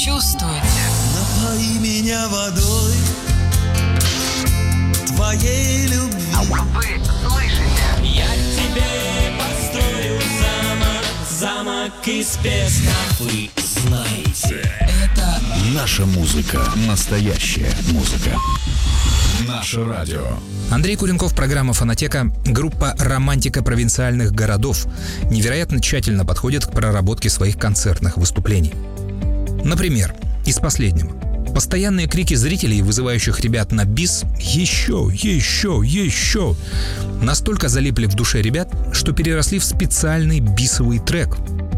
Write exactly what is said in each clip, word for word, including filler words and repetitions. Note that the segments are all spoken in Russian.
Чувствуйте. Напои меня водой твоей любви. Вы слышите? Я тебе построю замок, замок из песка. Вы знаете, это наша музыка, настоящая музыка. Наше радио. Андрей Куренков, программа «Фонотека». Группа «Романтика провинциальных городов» невероятно тщательно подходит к проработке своих концертных выступлений. Например, из последнего. Постоянные крики зрителей, вызывающих ребят на бис «Еще! Еще! Еще!» настолько залипли в душе ребят, что переросли в специальный бисовый трек.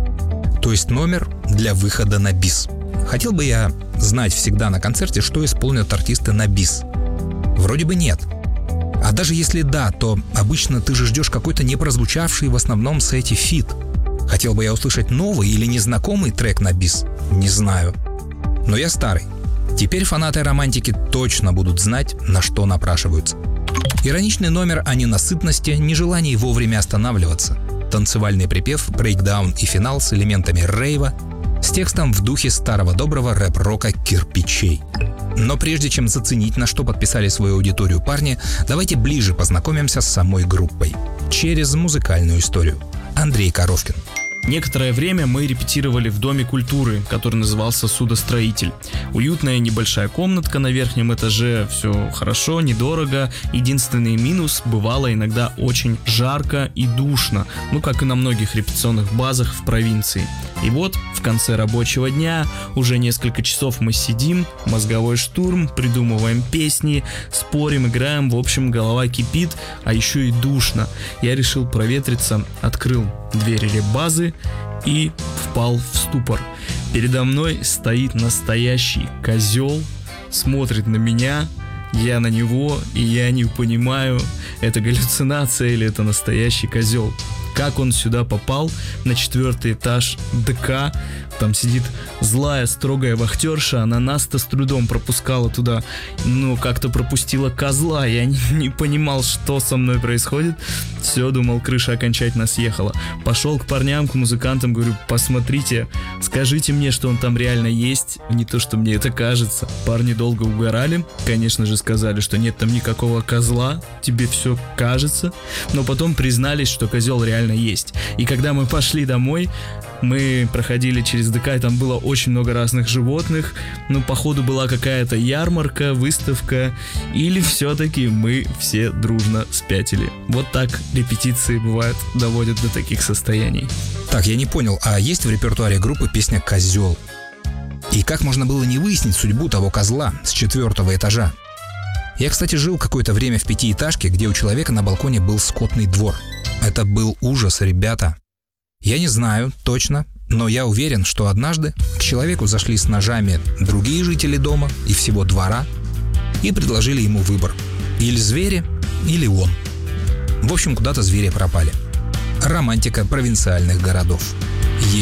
То есть номер для выхода на бис. Хотел бы я знать всегда на концерте, что исполнят артисты на бис. Вроде бы нет. А даже если да, то обычно ты же ждешь какой-то непрозвучавший в основном сете фит. Хотел бы я услышать новый или незнакомый трек на бис? Не знаю. Но я старый. Теперь фанаты романтики точно будут знать, на что напрашиваются. Ироничный номер о ненасытности, нежелании вовремя останавливаться. Танцевальный припев, брейкдаун и финал с элементами рейва, с текстом в духе старого доброго рэп-рока «Кирпичей». Но прежде чем заценить, на что подписали свою аудиторию парни, давайте ближе познакомимся с самой группой. Через музыкальную историю. Андрей Коровкин. Некоторое время мы репетировали в Доме культуры, который назывался «Судостроитель». Уютная небольшая комнатка на верхнем этаже, все хорошо, недорого. Единственный минус — бывало иногда очень жарко и душно, ну как и на многих репетиционных базах в провинции. И вот в конце рабочего дня уже несколько часов мы сидим, мозговой штурм, придумываем песни, спорим, играем, в общем, голова кипит, а еще и душно. Я решил проветриться, открыл двери реп-базы и впал в ступор. Передо мной стоит настоящий козел, смотрит на меня, я на него, и я не понимаю, это галлюцинация или это настоящий козел. Как он сюда попал, на четвертый этаж ДК, там сидит злая, строгая вахтерша, она нас-то с трудом пропускала туда, но как-то пропустила козла, я не, не понимал, что со мной происходит, все, думал, крыша окончательно съехала. Пошел к парням, к музыкантам, говорю, посмотрите, скажите мне, что он там реально есть, не то, что мне это кажется. Парни долго угорали, конечно же сказали, что нет там никакого козла, тебе все кажется, но потом признались, что козел реально есть. И когда мы пошли домой, мы проходили через ДК, и там было очень много разных животных. Ну, походу, была какая-то ярмарка, выставка, или все-таки мы все дружно спятили. Вот так репетиции бывают, доводят до таких состояний. Так, я не понял, а есть в репертуаре группы песня «Козел»? И как можно было не выяснить судьбу того козла с четвертого этажа? Я, кстати, жил какое-то время в пятиэтажке, где у человека на балконе был скотный двор. Это был ужас, ребята. Я не знаю точно, но я уверен, что однажды к человеку зашли с ножами другие жители дома и всего двора и предложили ему выбор. Или звери, или он. В общем, куда-то звери пропали. Романтика провинциальных городов.